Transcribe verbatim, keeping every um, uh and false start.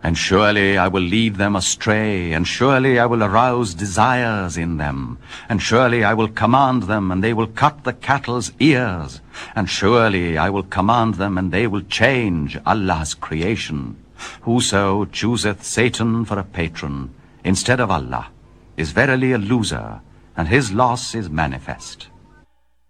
And surely I will lead them astray, and surely I will arouse desires in them, and surely I will command them, and they will cut the cattle's ears, and surely I will command them, and they will change Allah's creation. Whoso chooseth Satan for a patron instead of Allah is verily a loser, and his loss is manifest.